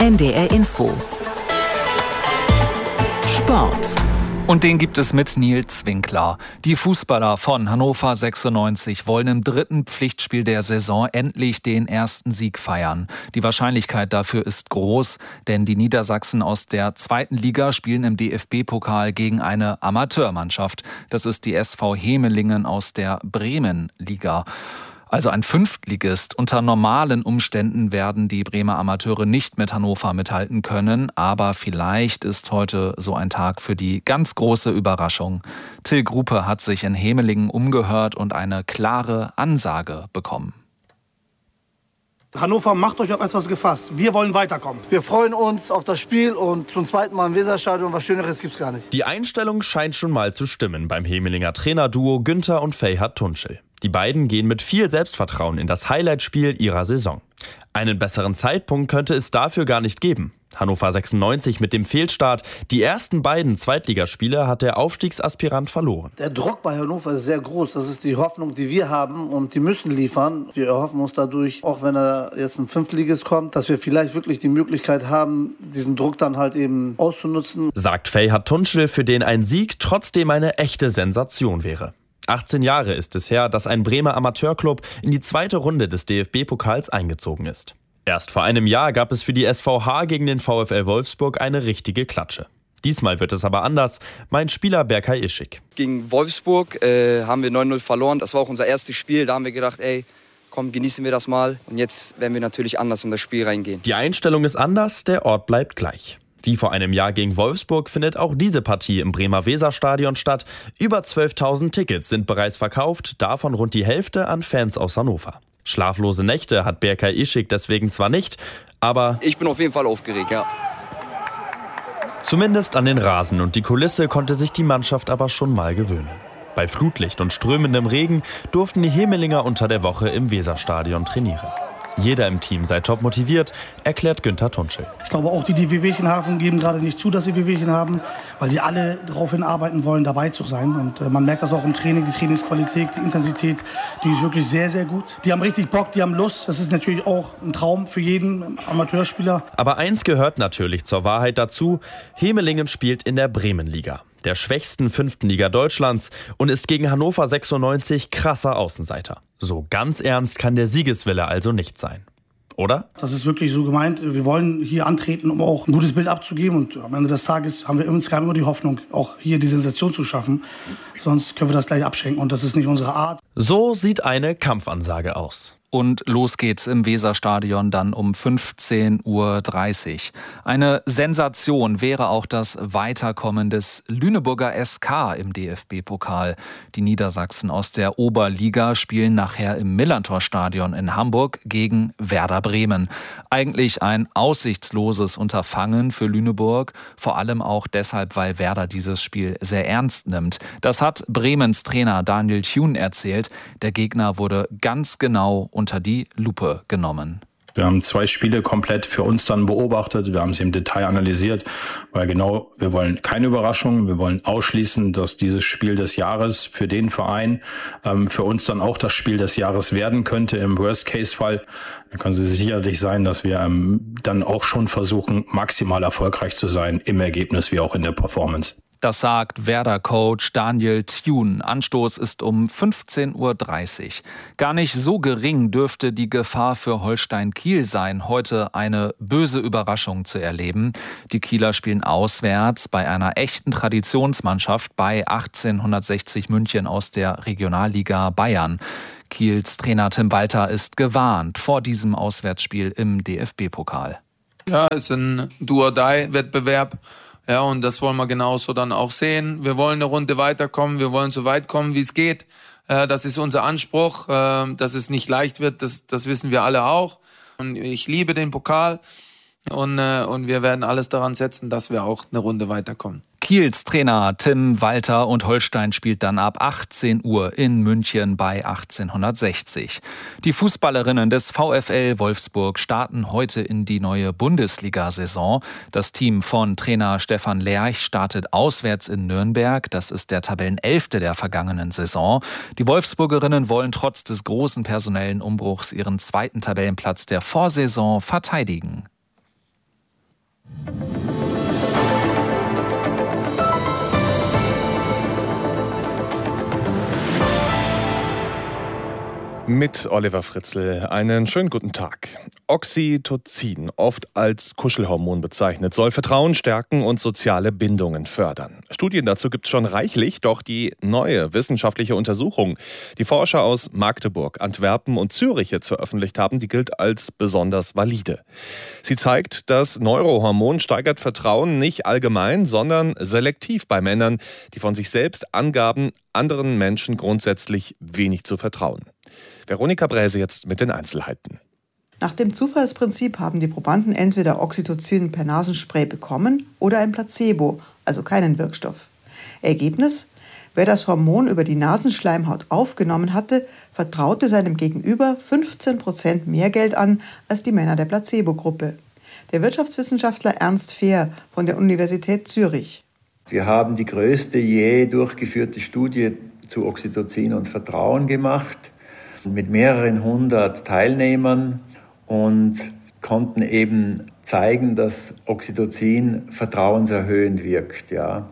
NDR Info. Sport. Und den gibt es mit Nils Winkler. Die Fußballer von Hannover 96 wollen im dritten Pflichtspiel der Saison endlich den ersten Sieg feiern. Die Wahrscheinlichkeit dafür ist groß, denn die Niedersachsen aus der zweiten Liga spielen im DFB-Pokal gegen eine Amateurmannschaft. Das ist die SV Hemelingen aus der Bremen-Liga. Also ein Fünftligist. Unter normalen Umständen werden die Bremer Amateure nicht mit Hannover mithalten können. Aber vielleicht ist heute so ein Tag für die ganz große Überraschung. Till Gruppe hat sich in Hemelingen umgehört und eine klare Ansage bekommen. Hannover, macht euch auf etwas gefasst. Wir wollen weiterkommen. Wir freuen uns auf das Spiel und zum zweiten Mal im Weserstadion. Was Schöneres gibt's gar nicht. Die Einstellung scheint schon mal zu stimmen beim Hemelinger Trainerduo Günther und Ferhat Tunçel. Die beiden gehen mit viel Selbstvertrauen in das Highlight-Spiel ihrer Saison. Einen besseren Zeitpunkt könnte es dafür gar nicht geben. Hannover 96 mit dem Fehlstart. Die ersten beiden Zweitligaspiele hat der Aufstiegsaspirant verloren. Der Druck bei Hannover ist sehr groß. Das ist die Hoffnung, die wir haben und die müssen liefern. Wir erhoffen uns dadurch, auch wenn er jetzt ein Fünftligist kommt, dass wir vielleicht wirklich die Möglichkeit haben, diesen Druck dann halt eben auszunutzen. Sagt Ferhat Tunçel, für den ein Sieg trotzdem eine echte Sensation wäre. 18 Jahre ist es her, dass ein Bremer Amateurclub in die zweite Runde des DFB-Pokals eingezogen ist. Erst vor einem Jahr gab es für die SVH gegen den VfL Wolfsburg eine richtige Klatsche. Diesmal wird es aber anders, meint Spieler Berkay Ischik. Gegen Wolfsburg haben wir 9-0 verloren. Das war auch unser erstes Spiel. Da haben wir gedacht, komm, genießen wir das mal. Und jetzt werden wir natürlich anders in das Spiel reingehen. Die Einstellung ist anders, der Ort bleibt gleich. Wie vor einem Jahr gegen Wolfsburg findet auch diese Partie im Bremer Weserstadion statt. Über 12.000 Tickets sind bereits verkauft, davon rund die Hälfte an Fans aus Hannover. Schlaflose Nächte hat Berkay Ischik deswegen zwar nicht, aber ich bin auf jeden Fall aufgeregt, ja. Zumindest an den Rasen und die Kulisse konnte sich die Mannschaft aber schon mal gewöhnen. Bei Flutlicht und strömendem Regen durften die Hemelinger unter der Woche im Weserstadion trainieren. Jeder im Team sei top motiviert, erklärt Günther Tunçel. Ich glaube auch, die Wehwehchen haben, geben gerade nicht zu, dass sie Wehwehchen haben, weil sie alle darauf hinarbeiten wollen, dabei zu sein. Und man merkt das auch im Training, die Trainingsqualität, die Intensität, die ist wirklich sehr, sehr gut. Die haben richtig Bock, die haben Lust. Das ist natürlich auch ein Traum für jeden Amateurspieler. Aber eins gehört natürlich zur Wahrheit dazu: Hemelingen spielt in der Bremen-Liga, der schwächsten 5. Liga Deutschlands, und ist gegen Hannover 96 krasser Außenseiter. So ganz ernst kann der Siegeswille also nicht sein. Oder? Das ist wirklich so gemeint. Wir wollen hier antreten, um auch ein gutes Bild abzugeben. Und am Ende des Tages haben wir insgesamt immer die Hoffnung, auch hier die Sensation zu schaffen. Sonst können wir das gleich abschenken. Und das ist nicht unsere Art. So sieht eine Kampfansage aus. Und los geht's im Weserstadion dann um 15:30 Uhr. Eine Sensation wäre auch das Weiterkommen des Lüneburger SK im DFB-Pokal. Die Niedersachsen aus der Oberliga spielen nachher im Millantor-Stadion in Hamburg gegen Werder Bremen. Eigentlich ein aussichtsloses Unterfangen für Lüneburg, vor allem auch deshalb, weil Werder dieses Spiel sehr ernst nimmt. Das hat Bremens Trainer Daniel Thune erzählt. Der Gegner wurde ganz genau unter die Lupe genommen. Wir haben 2 Spiele komplett für uns dann beobachtet. Wir haben sie im Detail analysiert, weil wir wollen keine Überraschung. Wir wollen ausschließen, dass dieses Spiel des Jahres für den Verein für uns dann auch das Spiel des Jahres werden könnte. Im Worst-Case-Fall da können Sie sicherlich sein, dass wir dann auch schon versuchen, maximal erfolgreich zu sein im Ergebnis wie auch in der Performance. Das sagt Werder-Coach Daniel Thune. Anstoß ist um 15:30 Uhr. Gar nicht so gering dürfte die Gefahr für Holstein Kiel sein, heute eine böse Überraschung zu erleben. Die Kieler spielen auswärts bei einer echten Traditionsmannschaft bei 1860 München aus der Regionalliga Bayern. Kiels Trainer Tim Walter ist gewarnt vor diesem Auswärtsspiel im DFB-Pokal. Ja, es ist ein Do-or-Die-Wettbewerb. Ja, und das wollen wir genauso dann auch sehen. Wir wollen eine Runde weiterkommen, wir wollen so weit kommen, wie es geht. Das ist unser Anspruch, dass es nicht leicht wird, das wissen wir alle auch. Und ich liebe den Pokal und wir werden alles daran setzen, dass wir auch eine Runde weiterkommen. Kiels Trainer Tim Walter und Holstein spielt dann ab 18 Uhr in München bei 1860. Die Fußballerinnen des VfL Wolfsburg starten heute in die neue Bundesliga-Saison. Das Team von Trainer Stefan Lerch startet auswärts in Nürnberg. Das ist der Tabellenelfte der vergangenen Saison. Die Wolfsburgerinnen wollen trotz des großen personellen Umbruchs ihren zweiten Tabellenplatz der Vorsaison verteidigen. Mit Oliver Fritzl. Einen schönen guten Tag. Oxytocin, oft als Kuschelhormon bezeichnet, soll Vertrauen stärken und soziale Bindungen fördern. Studien dazu gibt es schon reichlich, doch die neue wissenschaftliche Untersuchung, die Forscher aus Magdeburg, Antwerpen und Zürich jetzt veröffentlicht haben, die gilt als besonders valide. Sie zeigt, das Neurohormon steigert Vertrauen nicht allgemein, sondern selektiv bei Männern, die von sich selbst angaben, anderen Menschen grundsätzlich wenig zu vertrauen. Veronika Bräse jetzt mit den Einzelheiten. Nach dem Zufallsprinzip haben die Probanden entweder Oxytocin per Nasenspray bekommen oder ein Placebo, also keinen Wirkstoff. Ergebnis: Wer das Hormon über die Nasenschleimhaut aufgenommen hatte, vertraute seinem Gegenüber 15% mehr Geld an als die Männer der Placebo-Gruppe. Der Wirtschaftswissenschaftler Ernst Fehr von der Universität Zürich. Wir haben die größte je durchgeführte Studie zu Oxytocin und Vertrauen gemacht, mit mehreren hundert Teilnehmern und konnten eben zeigen, dass Oxytocin vertrauenserhöhend wirkt. Ja.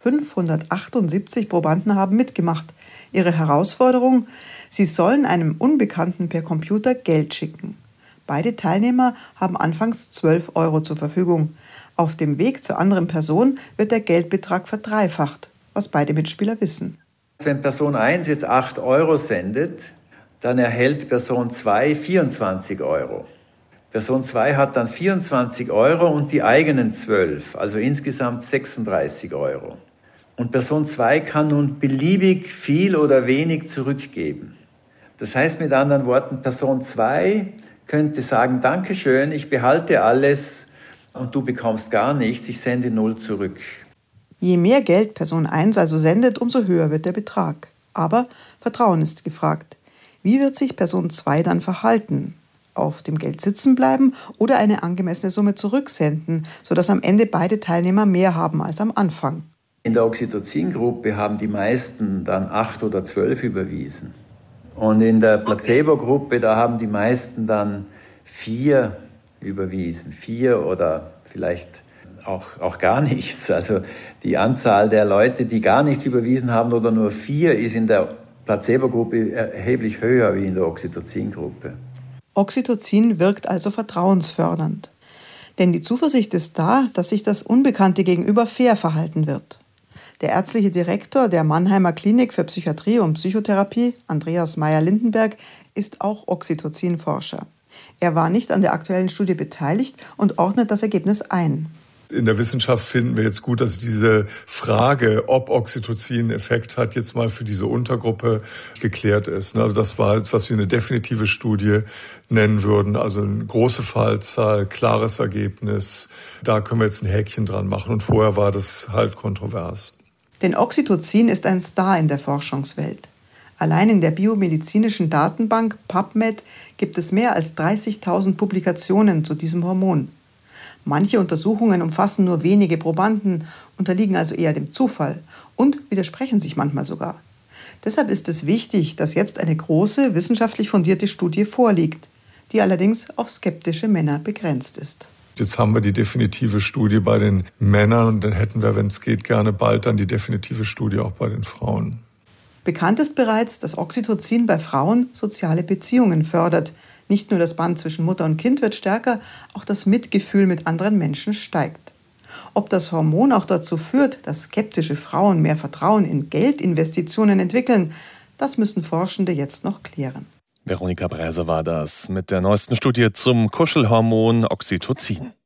578 Probanden haben mitgemacht. Ihre Herausforderung: Sie sollen einem Unbekannten per Computer Geld schicken. Beide Teilnehmer haben anfangs 12 € zur Verfügung. Auf dem Weg zur anderen Person wird der Geldbetrag verdreifacht, was beide Mitspieler wissen. Wenn Person 1 jetzt 8 € sendet, dann erhält Person 2 24 €. Person 2 hat dann 24 € und die eigenen 12, also insgesamt 36 €. Und Person 2 kann nun beliebig viel oder wenig zurückgeben. Das heißt mit anderen Worten, Person 2 könnte sagen, Dankeschön, ich behalte alles und du bekommst gar nichts, ich sende 0 zurück. Je mehr Geld Person 1 also sendet, umso höher wird der Betrag. Aber Vertrauen ist gefragt. Wie wird sich Person 2 dann verhalten? Auf dem Geld sitzen bleiben oder eine angemessene Summe zurücksenden, sodass am Ende beide Teilnehmer mehr haben als am Anfang? In der Oxytocin-Gruppe haben die meisten dann 8 oder 12 überwiesen. Und in der Placebo-Gruppe, da haben die meisten dann 4 überwiesen. 4 oder vielleicht auch gar nichts. Also die Anzahl der Leute, die gar nichts überwiesen haben oder nur 4, ist in der Placebo-Gruppe erheblich höher wie in der Oxytocin-Gruppe. Oxytocin wirkt also vertrauensfördernd. Denn die Zuversicht ist da, dass sich das Unbekannte gegenüber fair verhalten wird. Der ärztliche Direktor der Mannheimer Klinik für Psychiatrie und Psychotherapie, Andreas Meyer-Lindenberg, ist auch Oxytocin-Forscher. Er war nicht an der aktuellen Studie beteiligt und ordnet das Ergebnis ein. In der Wissenschaft finden wir jetzt gut, dass diese Frage, ob Oxytocin einen Effekt hat, jetzt mal für diese Untergruppe geklärt ist. Also das war, was wir eine definitive Studie nennen würden. Also eine große Fallzahl, klares Ergebnis. Da können wir jetzt ein Häkchen dran machen. Und vorher war das halt kontrovers. Denn Oxytocin ist ein Star in der Forschungswelt. Allein in der biomedizinischen Datenbank PubMed gibt es mehr als 30.000 Publikationen zu diesem Hormon. Manche Untersuchungen umfassen nur wenige Probanden, unterliegen also eher dem Zufall und widersprechen sich manchmal sogar. Deshalb ist es wichtig, dass jetzt eine große, wissenschaftlich fundierte Studie vorliegt, die allerdings auf skeptische Männer begrenzt ist. Jetzt haben wir die definitive Studie bei den Männern und dann hätten wir, wenn es geht, gerne bald dann die definitive Studie auch bei den Frauen. Bekannt ist bereits, dass Oxytocin bei Frauen soziale Beziehungen fördert. Nicht nur das Band zwischen Mutter und Kind wird stärker, auch das Mitgefühl mit anderen Menschen steigt. Ob das Hormon auch dazu führt, dass skeptische Frauen mehr Vertrauen in Geldinvestitionen entwickeln, das müssen Forschende jetzt noch klären. Veronika Bräse war das mit der neuesten Studie zum Kuschelhormon Oxytocin.